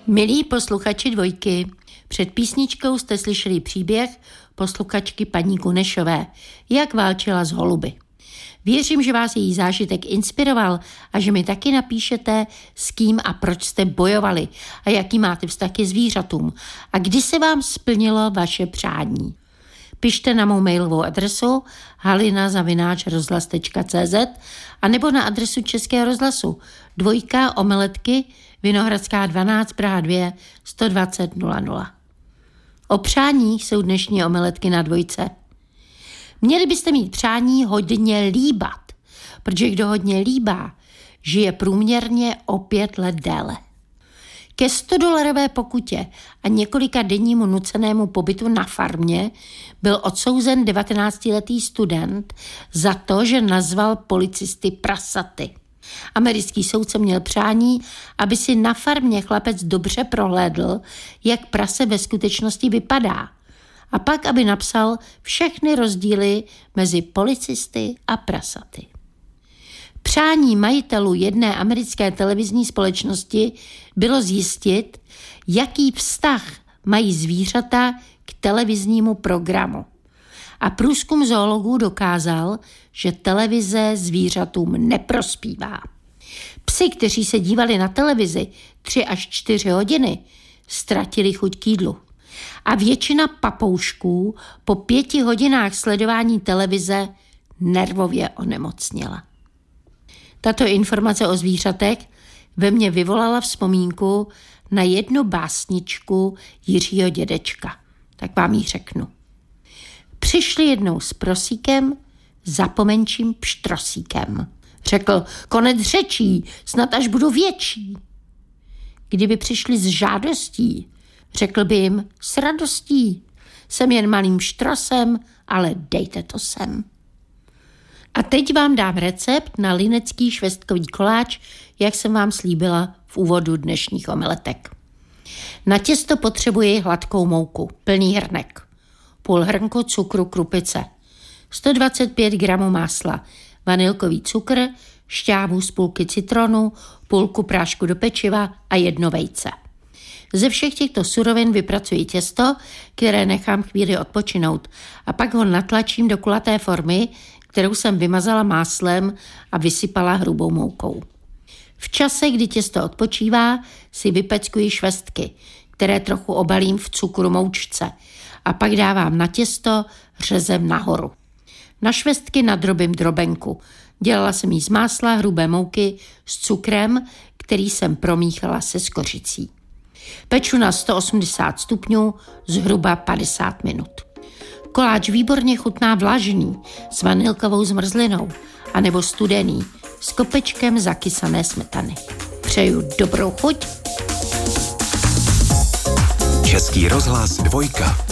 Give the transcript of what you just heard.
Milí posluchači Dvojky, před písničkou jste slyšeli příběh posluchačky paní Kunešové, jak válčila s holuby. Věřím, že vás její zážitek inspiroval a že mi taky napíšete, s kým a proč jste bojovali a jaký máte vztah ke zvířatům a kdy se vám splnilo vaše přání. Pište na mou mailovou adresu halina@rozhlas.cz a nebo na adresu Českého rozhlasu 2 Omeletky, Vinohradská 12, Praha 2, 120 00. O přání jsou dnešní omeletky na Dvojce. Měli byste mít přání hodně líbat, protože kdo hodně líbá, žije průměrně o 5 let déle. Ke $100 pokutě a několika dennímu nucenému pobytu na farmě byl odsouzen 19letý student za to, že nazval policisty prasaty. Americký soudce měl přání, aby si na farmě chlapec dobře prohlédl, jak prase ve skutečnosti vypadá. A pak, aby napsal všechny rozdíly mezi policisty a prasaty. Přání majitelů jedné americké televizní společnosti bylo zjistit, jaký vztah mají zvířata k televiznímu programu. A průzkum zoologů dokázal, že televize zvířatům neprospívá. Psi, kteří se dívali na televizi 3 až 4 hodiny, ztratili chuť k jídlu. A většina papoušků po 5 hodinách sledování televize nervově onemocněla. Tato informace o zvířatech ve mně vyvolala vzpomínku na jednu básničku Jiřího Dědečka. Tak vám ji řeknu. Přišli jednou s prosíkem za pomenčím pštrosíkem. Řekl, konec řečí, snad až budu větší. Kdyby přišli s žádostí, řekl by jim s radostí. Jsem jen malým štrosem, ale dejte to sem. A teď vám dám recept na linecký švestkový koláč, jak jsem vám slíbila v úvodu dnešních omeletek. Na těsto potřebuji hladkou mouku, plný hrnek, půl hrnku cukru krupice, 125 gramů másla, vanilkový cukr, šťávu z půlky citronu, půlku prášku do pečiva a 1 vejce. Ze všech těchto surovin vypracuji těsto, které nechám chvíli odpočinout a pak ho natlačím do kulaté formy, kterou jsem vymazala máslem a vysypala hrubou moukou. V čase, kdy těsto odpočívá, si vypeckuji švestky, které trochu obalím v cukru moučce a pak dávám na těsto řezem nahoru. Na švestky nadrobím drobenku. Dělala jsem jí z másla, hrubé mouky s cukrem, který jsem promíchala se skořicí. Peču na 180 stupňů zhruba 50 minut. Koláč výborně chutná vlažný s vanilkovou zmrzlinou anebo studený s kopečkem zakysané smetany. Přeju dobrou chuť. Český rozhlas 2.